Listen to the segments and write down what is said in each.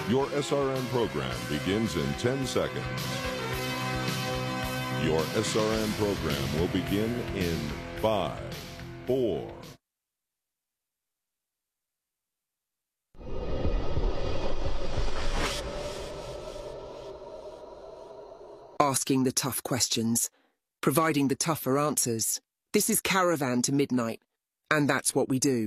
Your SRN program begins in 10 seconds. Your SRN program will begin in 5, 4. Asking the tough questions, providing the tougher answers. This is Caravan to Midnight, and that's what we do.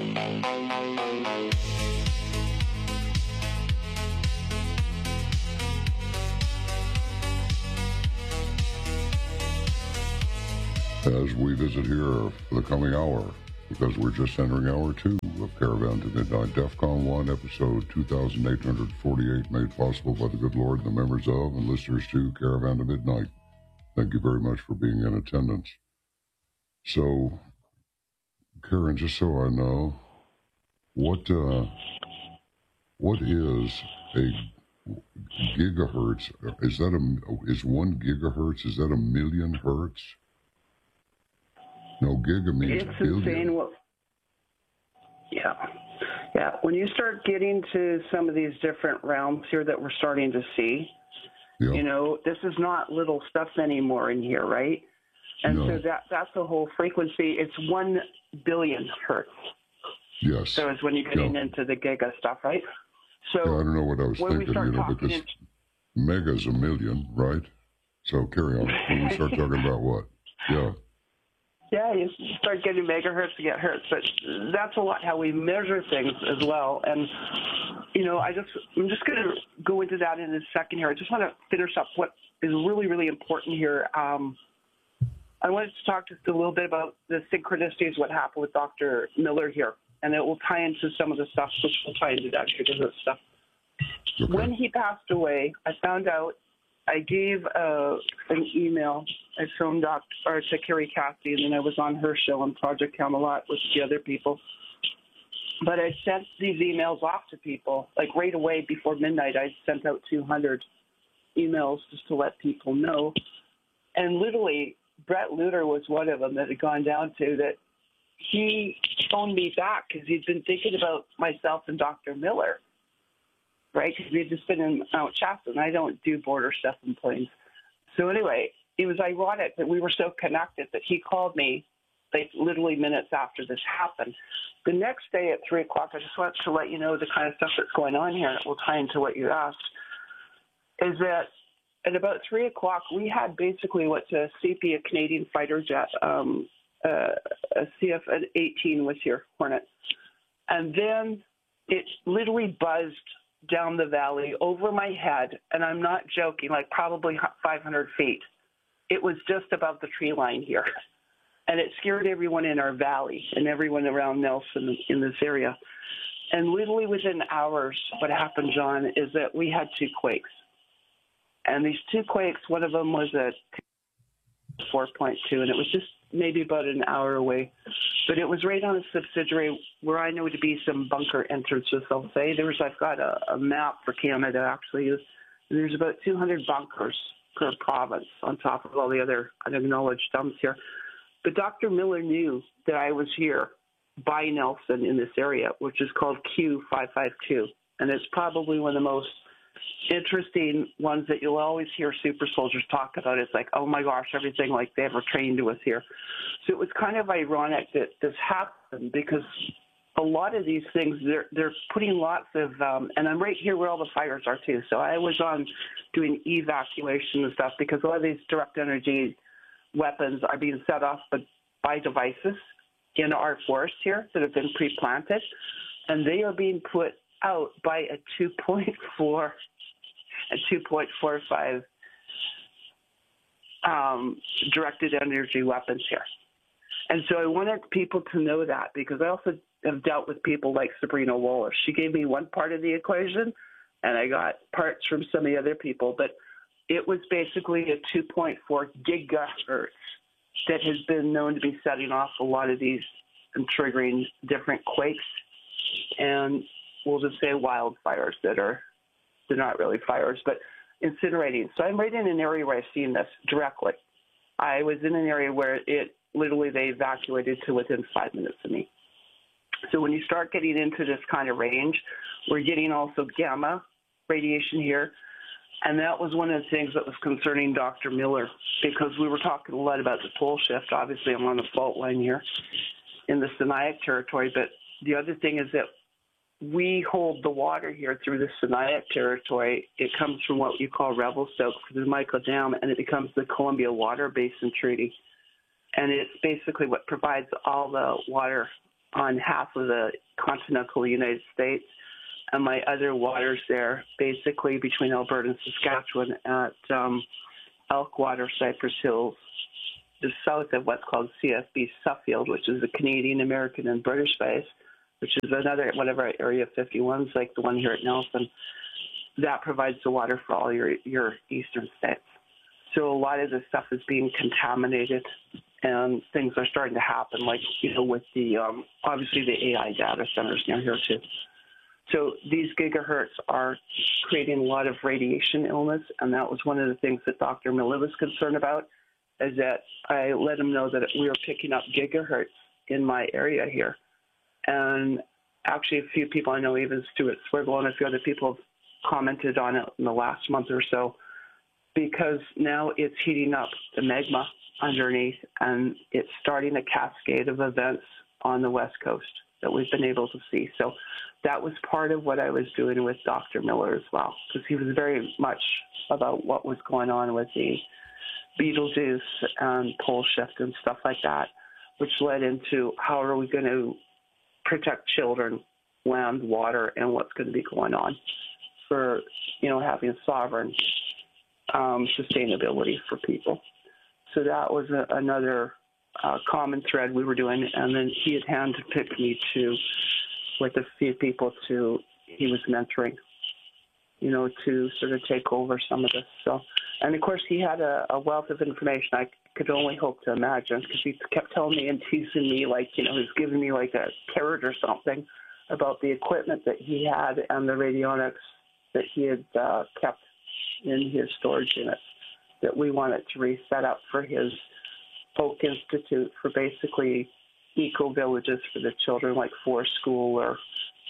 As we visit here for the coming hour, because we're just entering hour 2 of Caravan to Midnight, DEFCON 1, episode 2848, made possible by the good Lord and the members of and listeners to Caravan to Midnight. Thank you very much for being in attendance. So, Karen, just so I know, what is a gigahertz? Is 1 gigahertz? Is that a million hertz? No, giga means it's billion. Insane. Well, yeah. When you start getting to some of these different realms here that we're starting to see, you know, this is not little stuff anymore in here, right? And so that's the whole frequency. It's 1 billion hertz. Yes. So it's when you're getting into the giga stuff, right? So I don't know what I was thinking, because mega's a million, right? So carry on. When we start talking about what? Yeah, you start getting megahertz to get hertz, but that's a lot how we measure things as well. And, you know, I'm just going to go into that in a second here. I just want to finish up what is really, really important here. I wanted to talk just a little bit about the synchronicities, what happened with Dr. Miller here, and it will tie into some of the stuff, which will tie into that because stuff. Okay. When he passed away, I found out, I gave an email. I phoned to Carrie Cassidy, and then I was on her show on Project Camelot with the other people. But I sent these emails off to people, like right away before midnight. I sent out 200 emails just to let people know. And literally, Brett Luter was one of them that had gone down to that. He phoned me back because he'd been thinking about myself and Dr. Miller. Right, because we've just been in Mount Shasta, and I don't do border stuff in planes. So anyway, it was ironic that we were so connected that he called me, like literally minutes after this happened. The next day at 3 o'clock, I just wanted to let you know the kind of stuff that's going on here, and it will tie into what you asked, is that at about 3 o'clock, we had basically what's a CP, a Canadian fighter jet, a CF-18 was here, Hornet. And then it literally buzzed down the valley over my head, and I'm not joking, like probably 500 feet. It was just above the tree line here, and it scared everyone in our valley and everyone around Nelson in this area. And literally within hours, what happened, John, is that we had 2 quakes. And these 2 quakes, one of them was a 4.2, and it was just maybe about an hour away. But it was right on a subsidiary where I know to be some bunker entrances, I'll say. I've got a map for Canada, actually. There's about 200 bunkers per province on top of all the other unacknowledged dumps here. But Dr. Miller knew that I was here by Nelson in this area, which is called Q552. And it's probably one of the most interesting ones that you'll always hear super soldiers talk about. It's like, oh my gosh, everything like they ever trained to us here. So it was kind of ironic that this happened because a lot of these things, they're putting lots of, and I'm right here where all the fires are too. So I was on doing evacuation and stuff because a lot of these direct energy weapons are being set off by devices in our forest here that have been pre-planted, and they are being put out by a 2.4 and 2.45 directed energy weapons here. And so I wanted people to know that because I also have dealt with people like Sabrina Waller. She gave me one part of the equation, and I got parts from some of the other people. But it was basically a 2.4 gigahertz that has been known to be setting off a lot of these and triggering different quakes and we'll just say wildfires they're not really fires, but incinerating. So I'm right in an area where I've seen this directly. I was in an area where it literally they evacuated to within 5 minutes of me. So when you start getting into this kind of range, we're getting also gamma radiation here. And that was one of the things that was concerning Dr. Miller, because we were talking a lot about the pole shift. Obviously, I'm on the fault line here in the Siniak territory. But the other thing is that we hold the water here through the Siniak territory. It comes from what you call Revelstoke through the Michael Dam, and it becomes the Columbia Water Basin Treaty. And it's basically what provides all the water on half of the continental United States. And my other waters there, basically between Alberta and Saskatchewan at Elkwater, Cypress Hills, the south of what's called CFB Suffield, which is the Canadian, American, and British base, which is another, whatever Area 51 is like the one here at Nelson, that provides the water for all your eastern states. So a lot of this stuff is being contaminated, and things are starting to happen, like, with the, obviously the AI data centers near here too. So these gigahertz are creating a lot of radiation illness, and that was one of the things that Dr. Miller was concerned about, is that I let him know that we were picking up gigahertz in my area here. And actually a few people I know, even Stuart Swiggle and a few other people have commented on it in the last month or so, because now it's heating up the magma underneath, and it's starting a cascade of events on the West Coast that we've been able to see. So that was part of what I was doing with Dr. Miller as well, because he was very much about what was going on with the Betelgeuse and pole shift and stuff like that, which led into how are we going to protect children, land, water, and what's going to be going on for, having sovereign sustainability for people. So that was another common thread we were doing, and then he had handpicked me with a few people he was mentoring, to sort of take over some of this. So, and of course he had a wealth of information I could only hope to imagine, because he kept telling me and teasing me, like, he was giving me like a carrot or something about the equipment that he had and the radionics that he had kept in his storage units that we wanted to reset up for his Oak Institute for basically eco-villages for the children, like Forest School or,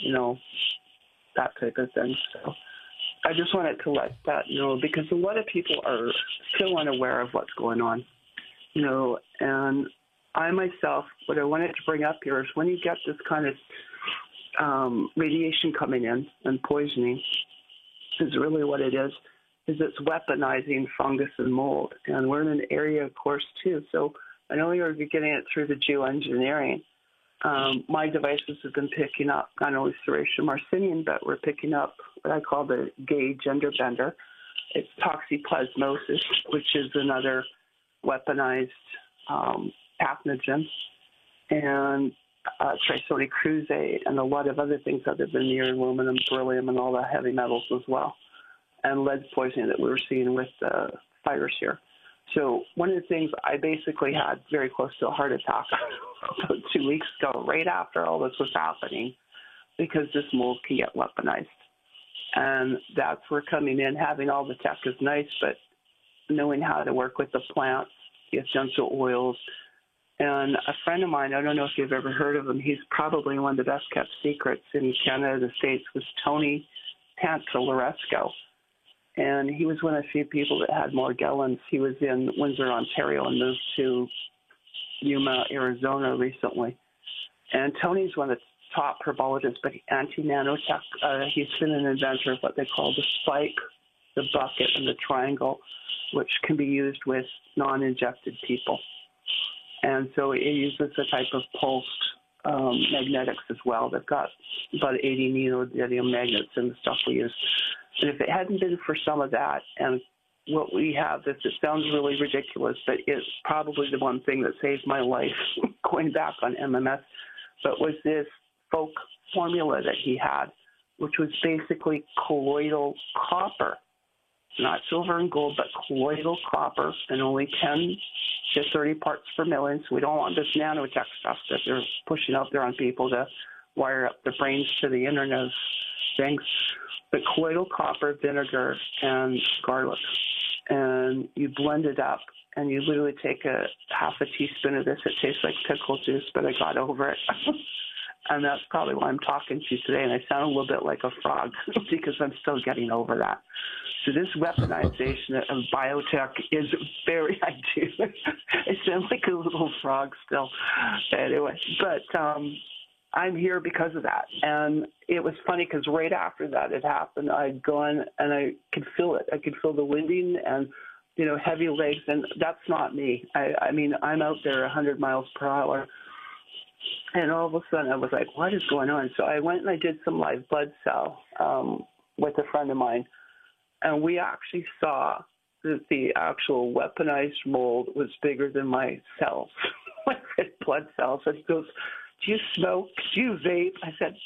that type of thing. So I just wanted to let that know, because a lot of people are still unaware of what's going on, and I myself, what I wanted to bring up here is when you get this kind of radiation coming in and poisoning, is really what it is it's weaponizing fungus and mold. And we're in an area, of course, too. So I know you're getting it through the geoengineering. My devices have been picking up not only Serratia marcinium, but we're picking up what I call the gay gender bender. It's toxoplasmosis, which is another weaponized pathogen, and Trisodi cruzae, and a lot of other things other than near aluminum, beryllium, and all the heavy metals as well, and lead poisoning that we were seeing with the fires here. So one of the things, I basically had very close to a heart attack about 2 weeks ago, right after all this was happening, because this mold can get weaponized. And that's where coming in, having all the tech is nice, but knowing how to work with the plants, the essential oils. And a friend of mine, I don't know if you've ever heard of him, he's probably one of the best kept secrets in Canada, the States, was Tony Pantalleresco. And he was one of the few people that had Morgellons. He was in Windsor, Ontario, and moved to Yuma, Arizona recently. And Tony's one of the top herbologists, but anti-nanotech. He's been an inventor of what they call the spike, the bucket, and the triangle, which can be used with non-injected people. And so it uses a type of pulsed magnetics as well. They've got about 80 neodymium magnets in the stuff we use. And if it hadn't been for some of that, and what we have, it sounds really ridiculous, but it's probably the one thing that saved my life going back on MMS, but was this folk formula that he had, which was basically colloidal copper, not silver and gold, but colloidal copper, and only 10 to 30 parts per million. So we don't want this nanotech stuff that they're pushing out there on people to wire up the brains to the Internet of Things. But colloidal copper, vinegar, and garlic. And you blend it up, and you literally take half a teaspoon of this. It tastes like pickle juice, but I got over it. And that's probably why I'm talking to you today, and I sound a little bit like a frog because I'm still getting over that. So this weaponization of biotech is very, I do. I sound like a little frog still. Anyway, but I'm here because of that. And it was funny because right after that had happened, I'd gone and I could feel it. I could feel the winding and, heavy legs, and that's not me. I mean, I'm out there 100 miles per hour. And all of a sudden, I was like, what is going on? So I went and I did some live blood cell with a friend of mine. And we actually saw that the actual weaponized mold was bigger than my cells, my red blood cells. And he goes, do you smoke? Do you vape? I said,